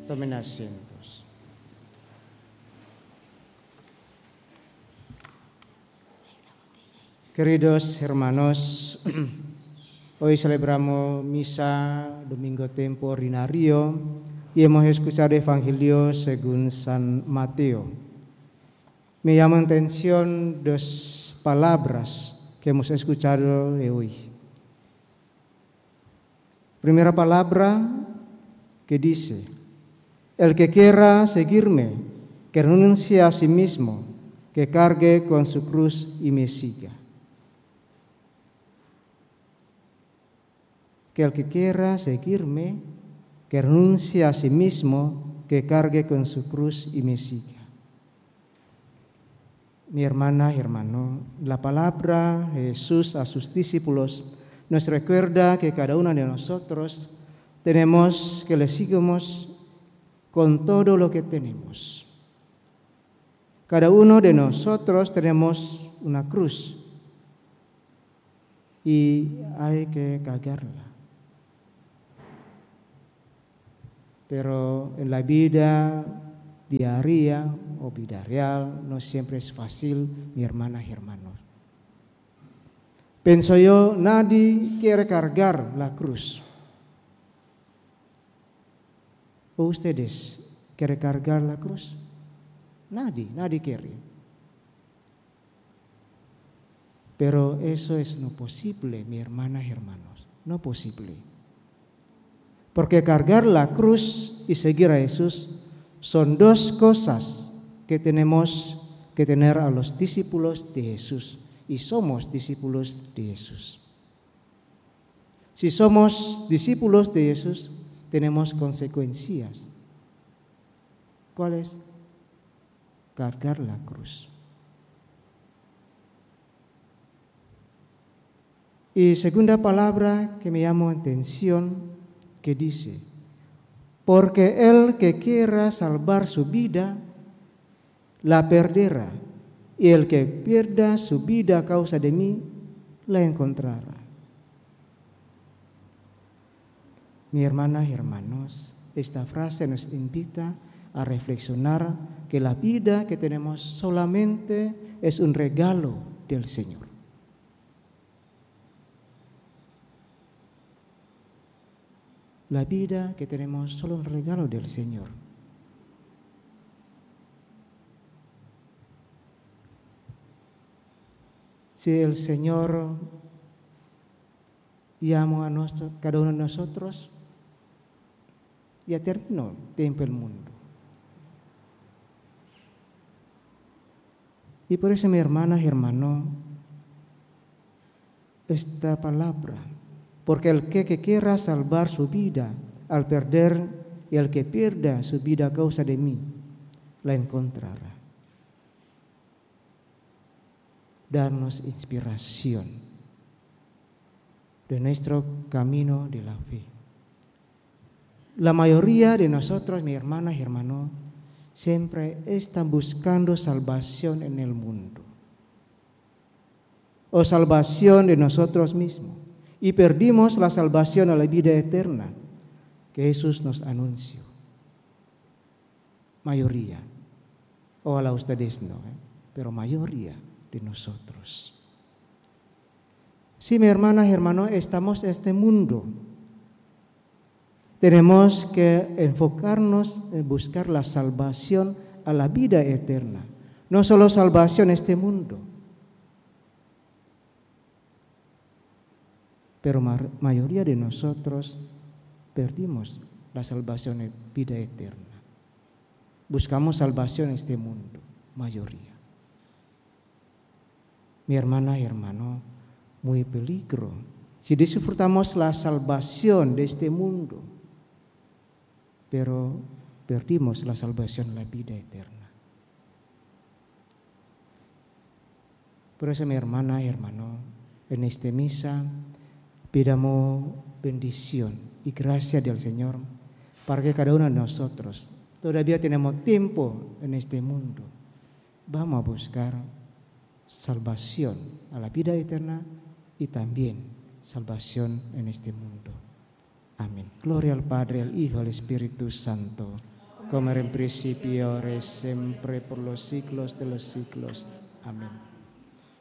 Tomen asientos. Queridos hermanos, hoy celebramos misa Domingo Tempo Ordinario y hemos escuchado Evangelio según San Mateo. Me llama la atención dos palabras que hemos escuchado hoy. Primera palabra que dice: el que quiera seguirme, que renuncie a sí mismo, que cargue con su cruz y me siga. Que el que quiera seguirme, que renuncie a sí mismo, que cargue con su cruz y me siga. Mi hermana, hermano, la palabra de Jesús a sus discípulos nos recuerda que cada uno de nosotros tenemos que le sigamos con todo lo que tenemos. Cada uno de nosotros tenemos una cruz y hay que cargarla. Pero en la vida diaria o vida real no siempre es fácil, mi hermana y hermanos. Pienso yo, nadie quiere cargar la cruz. ¿O ustedes quieren cargar la cruz? Nadie quiere. Pero eso es no posible, mi hermana y hermanos, no posible. Porque cargar la cruz y seguir a Jesús son dos cosas que tenemos que tener a los discípulos de Jesús. Y somos discípulos de Jesús. Si somos discípulos de Jesús, tenemos consecuencias. ¿Cuáles? Cargar la cruz. Y segunda palabra que me llamó la atención, que dice: porque el que quiera salvar su vida, la perderá, y el que pierda su vida a causa de mí, la encontrará. Mi hermana y hermanos, esta frase nos invita a reflexionar que la vida que tenemos solamente es un regalo del Señor. La vida que tenemos es solo un regalo del Señor. Si el Señor llama a cada uno de nosotros, ya terminó el tiempo del mundo. Y por eso, mi hermana y hermano, esta palabra: porque el que quiera salvar su vida al perder, y el que pierda su vida a causa de mí, la encontrará. Darnos inspiración de nuestro camino de la fe. La mayoría de nosotros, mi hermana y hermano, siempre están buscando salvación en el mundo, o salvación de nosotros mismos. Y perdimos la salvación a la vida eterna que Jesús nos anunció. Mayoría. Ojalá ustedes no, pero mayoría de nosotros. Sí, mi hermana y hermano, estamos en este mundo. Tenemos que enfocarnos en buscar la salvación a la vida eterna. No solo salvación en este mundo, pero mayoría de nosotros perdimos la salvación en vida eterna. Buscamos salvación en este mundo, mayoría. Mi hermana y hermano, muy peligro si disfrutamos la salvación de este mundo, pero perdimos la salvación en la vida eterna. Por eso, mi hermana y hermano, en esta misa pidamos bendición y gracia del Señor para que cada uno de nosotros, todavía tenemos tiempo en este mundo, vamos a buscar salvación a la vida eterna y también salvación en este mundo. Amén. Gloria al Padre, al Hijo, al Espíritu Santo. como era en principio, ahora y siempre, por los siglos de los siglos. Amén.